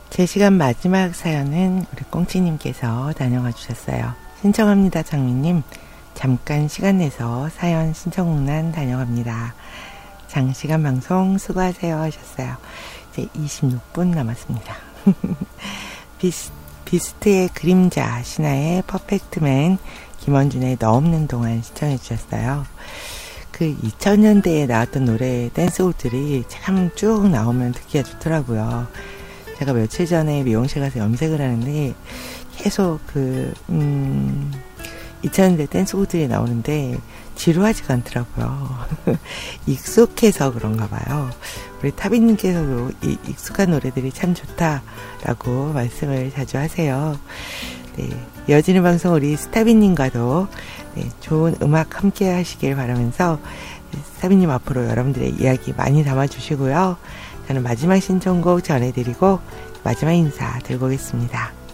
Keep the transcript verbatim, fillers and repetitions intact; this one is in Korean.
제 시간 마지막 사연은 우리 꽁치님께서 다녀가 주셨어요. 신청합니다 장미님. 잠깐 시간 내서 사연 신청문란 다녀갑니다. 장시간 방송 수고하세요 하셨어요. 이제 이십육 분 남았습니다. 비스, 비스트의 그림자, 신화의 퍼펙트맨, 김원준의 너 없는 동안 신청해 주셨어요. 그 이천 년대에 나왔던 노래 댄스곡들이 참 쭉 나오면 듣기가 좋더라고요. 제가 며칠 전에 미용실 가서 염색을 하는데 계속 그 음, 이천 년대 댄스곡들이 나오는데 지루하지가 않더라고요. 익숙해서 그런가 봐요. 우리 타비님께서도 이 익숙한 노래들이 참 좋다라고 말씀을 자주 하세요. 네, 이어지는 방송 우리 스타비님과도 네, 좋은 음악 함께 하시길 바라면서 스타비님 앞으로 여러분들의 이야기 많이 담아주시고요. 저는 마지막 신청곡 전해드리고 마지막 인사 들고 오겠습니다.